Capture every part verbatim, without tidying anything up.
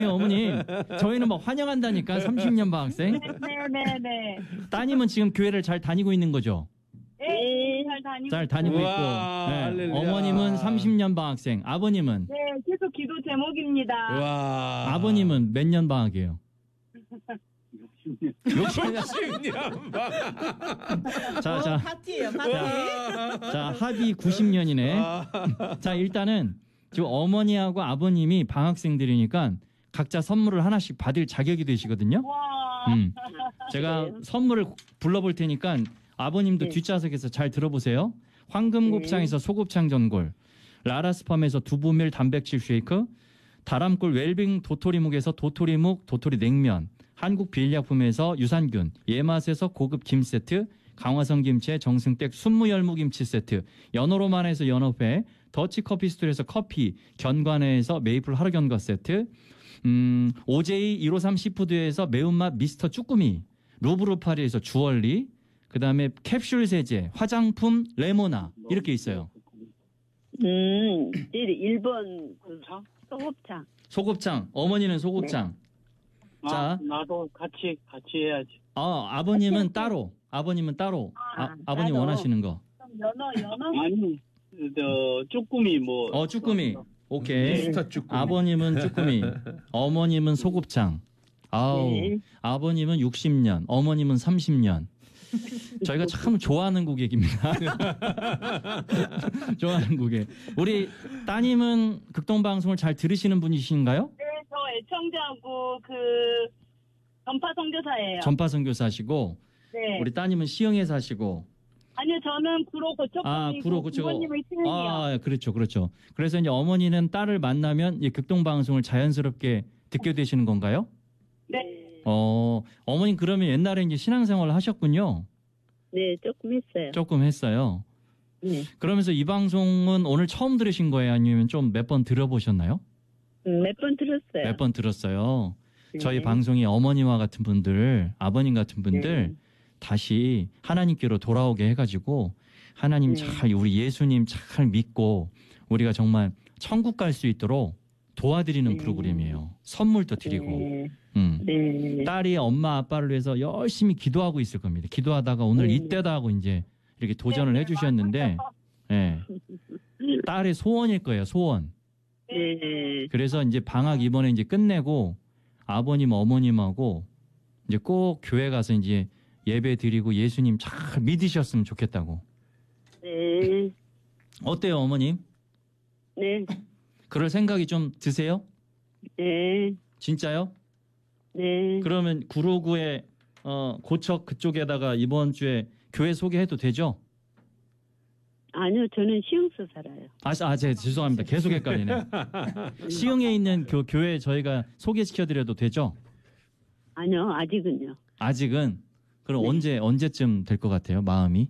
어머님, 저희는 막 환영한다니까, 삼십 년 방학생. 네네네. 따님은 지금 교회를 잘 다니고 있는 거죠? 네, 잘 다니고. 잘 다니고 우와, 있고. 네. 할렐루야. 어머님은 삼십 년 방학생. 아버님은? 네, 계속 기도 제목입니다. 와. 아버님은 몇 년 방학이에요? 육십 년 자, 어, 자, 파티예요, 파티. 자, 합이 구십 년이네. 자, 일단은 지금 어머니하고 아버님이 방학생들이니까 각자 선물을 하나씩 받을 자격이 되시거든요. 와. 음. 제가 선물을 불러볼 테니까 아버님도 네. 뒷좌석에서 잘 들어보세요. 황금곱창에서 소곱창 전골, 라라스팜에서 두부밀 단백질 쉐이크, 다람꿀 웰빙 도토리묵에서 도토리묵 도토리 냉면, 한국 비일약품에서 유산균, 예맛에서 고급 김 세트, 강화성 김치의 정승댁 순무열무 김치 세트, 연어로만에서 연어회, 더치커피 스토리에서 커피, 견과내에서 메이플 하루견과 세트, 음, 오제이 일오삼 시푸드에서 매운맛 미스터 쭈꾸미, 루브르 파리에서 주얼리, 그 다음에 캡슐 세제, 화장품 레모나 이렇게 있어요. 음, 일 번 소곱창. 소곱창, 어머니는 소곱창. 자, 아, 나도 같이 같이 해야지. 아, 아버님은 따로, 아버님은 따로, 아, 아버님 따로. 원하시는 거. 그럼 연어, 연어? 아니, 저 쭈꾸미 뭐. 어, 쭈꾸미. 오케이. 미스터 쭈꾸미. 아버님은 쭈꾸미, 어머님은 소곱창. 아우, 네. 아버님은 육십 년, 어머님은 삼십 년. 저희가 참 좋아하는 고객입니다. 좋아하는 고객. 우리 따님은 극동방송을 잘 들으시는 분이신가요? 네, 저 애청자고 그 전파 선교사예요. 전파 선교사시고, 네. 우리 따님은 시흥에 사시고, 아니요, 저는 구로 고척 아, 구로 고척. 부모님은 시흥이요. 아, 그렇죠, 그렇죠. 그래서 이제 어머니는 딸을 만나면 이 극동방송을 자연스럽게 듣게 되시는 건가요? 네. 어, 어머님 그러면 옛날에 이제 신앙생활을 하셨군요. 네, 조금 했어요. 조금 했어요. 네. 그러면서 이 방송은 오늘 처음 들으신 거예요? 아니면 좀 몇 번 들어보셨나요? 음, 몇 번 들었어요. 몇 번 들었어요. 네. 저희 방송이 어머니와 같은 분들, 아버님 같은 분들 네. 다시 하나님께로 돌아오게 해가지고 하나님 네. 잘, 우리 예수님 잘 믿고 우리가 정말 천국 갈 수 있도록 도와드리는 네. 프로그램이에요. 선물도 드리고. 네. 음. 네. 딸이 엄마 아빠를 위해서 열심히 기도하고 있을 겁니다. 기도하다가 오늘 네. 이때다 하고 이제 이렇게 도전을 네, 해주셨는데, 예. 딸의 소원일 거예요, 소원. 네. 그래서 이제 방학 이번에 이제 끝내고 아버님, 어머님하고 이제 꼭 교회 가서 이제 예배 드리고 예수님 잘 믿으셨으면 좋겠다고. 네. 어때요, 어머님? 네. 그럴 생각이 좀 드세요? 네. 진짜요? 네. 그러면 구로구의 어, 고척 그쪽에다가 이번 주에 교회 소개해도 되죠? 아니요, 저는 시흥서 살아요. 아, 아, 제 죄송합니다. 계속 헷갈리네. 시흥에 있는 교, 교회 저희가 소개시켜드려도 되죠? 아니요, 아직은요. 아직은. 그럼 네. 언제 언제쯤 될 것 같아요? 마음이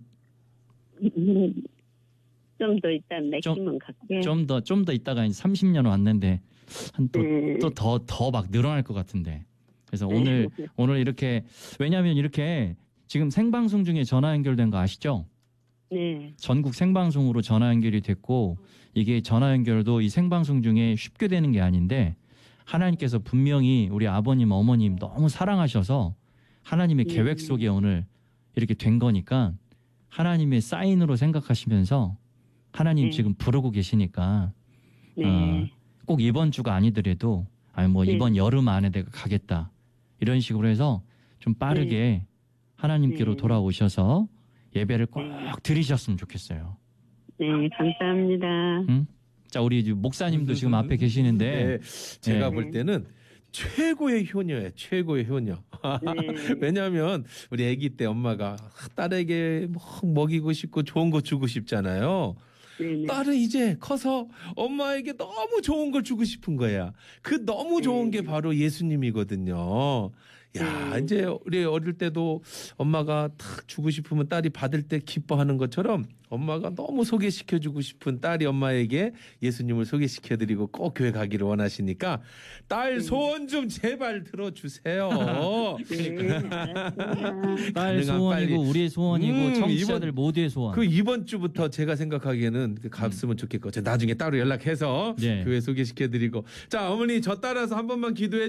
좀 더 있다 맥시멈 갈게. 좀 더 좀 더 있다가 이제 삼십 년 왔는데 한 또 네. 또 더 더 막 늘어날 것 같은데. 그래서 네. 오늘 오늘 이렇게 왜냐하면 이렇게 지금 생방송 중에 전화 연결된 거 아시죠? 네. 전국 생방송으로 전화 연결이 됐고 이게 전화 연결도 이 생방송 중에 쉽게 되는 게 아닌데 하나님께서 분명히 우리 아버님 어머님 너무 사랑하셔서 하나님의 네. 계획 속에 오늘 이렇게 된 거니까 하나님의 사인으로 생각하시면서 하나님 네. 지금 부르고 계시니까 네. 어, 꼭 이번 주가 아니더라도 아니 뭐 네. 이번 여름 안에 내가 가겠다 이런 식으로 해서 좀 빠르게 하나님께로 네. 돌아오셔서 예배를 꼭 드리셨으면 좋겠어요. 네, 감사합니다. 응? 자, 우리 이제 목사님도 지금 앞에 계시는데 네, 제가 네. 볼 때는 최고의 효녀예요. 최고의 효녀. 네. 왜냐하면 우리 아기 때 엄마가 딸에게 막 먹이고 싶고 좋은 거 주고 싶잖아요. 네네. 딸은 이제 커서 엄마에게 너무 좋은 걸 주고 싶은 거야. 그 너무 좋은 게 바로 예수님이거든요. 야, 음. 이제 우리 어릴 때도 엄마가 탁 주고 싶으면 딸이 받을 때 기뻐하는 것처럼 엄마가 너무 소개시켜주고 싶은 딸이 엄마에게 예수님을 소개시켜드리고 꼭 교회 가기를 원하시니까 딸 소원 좀 제발 들어주세요. 네, 알았습니다. 딸 가능한 소원이고 빨리. 우리의 소원이고 음, 청취자들 이번- 모두의 소원. 그 이번 주부터 제가 생각하기에는 그 갔으면 좋겠고, 저 나중에 따로 연락해서 네. 교회 소개시켜드리고, 자 어머니 저 따라서 한 번만 기도해.